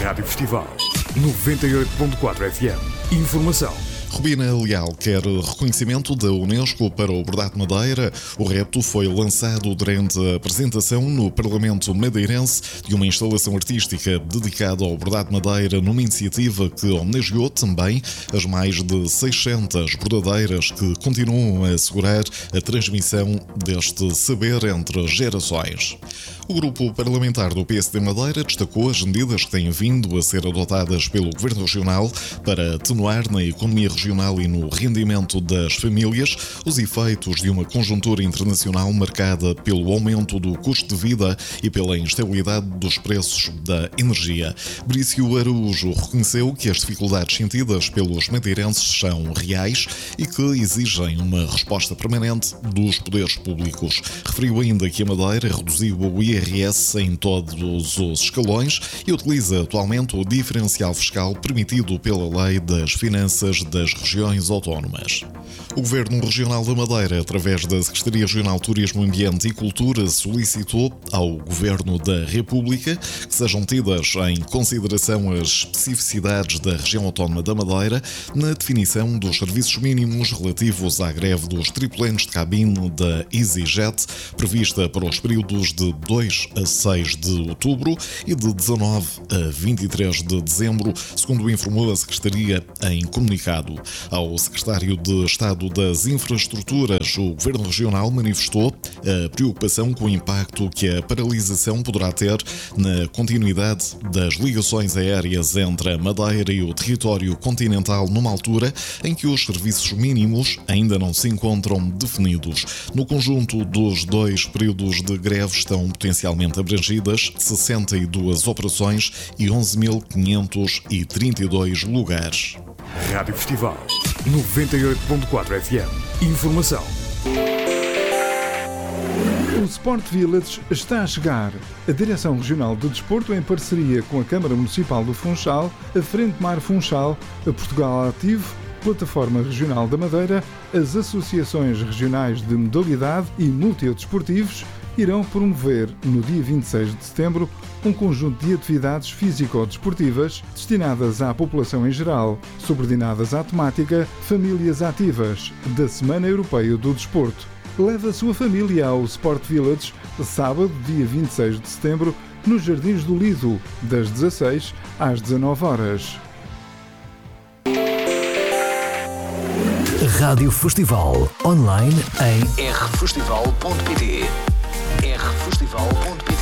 Rádio Festival 98.4 FM. Informação. Rubina Leal quer reconhecimento da Unesco para o Bordado de Madeira. O repto foi lançado durante a apresentação no Parlamento madeirense de uma instalação artística dedicada ao Bordado de Madeira, numa iniciativa que homenageou também as mais de 600 bordadeiras que continuam a assegurar a transmissão deste saber entre gerações. O grupo parlamentar do PSD Madeira destacou as medidas que têm vindo a ser adotadas pelo Governo Regional para atenuar na economia regional e no rendimento das famílias os efeitos de uma conjuntura internacional marcada pelo aumento do custo de vida e pela instabilidade dos preços da energia. Brício Araújo reconheceu que as dificuldades sentidas pelos madeirenses são reais e que exigem uma resposta permanente dos poderes públicos. Referiu ainda que a Madeira reduziu o IRS em todos os escalões e utiliza atualmente o diferencial fiscal permitido pela Lei das Finanças das Regiões Autónomas. O Governo Regional da Madeira, através da Secretaria Regional de Turismo, Ambiente e Cultura, solicitou ao Governo da República que sejam tidas em consideração as especificidades da região autónoma da Madeira na definição dos serviços mínimos relativos à greve dos tripulantes de cabine da EasyJet, prevista para os períodos de 2 a 6 de outubro e de 19 a 23 de dezembro, segundo informou a Secretaria em comunicado. Ao Secretário de Estado das Infraestruturas, o Governo Regional manifestou a preocupação com o impacto que a paralisação poderá ter na continuidade das ligações aéreas entre a Madeira e o território continental numa altura em que os serviços mínimos ainda não se encontram definidos. No conjunto dos dois períodos de greve estão potencialmente abrangidas 62 operações e 11.532 lugares. Rádio Festival 98.4 FM. Informação. O Sport Village está a chegar. A Direção Regional de Desporto, em parceria com a Câmara Municipal do Funchal, a Frente Mar Funchal, a Portugal Ativo, Plataforma Regional da Madeira, as associações regionais de modalidade e multidesportivos irão promover, no dia 26 de setembro, um conjunto de atividades físico-desportivas destinadas à população em geral, subordinadas à temática Famílias Ativas, da Semana Europeia do Desporto. Leve a sua família ao Sport Village, sábado, dia 26 de setembro, nos Jardins do Lido, das 16 às 19 horas. Rádio Festival, online em rfestival.pt. rfestival.pt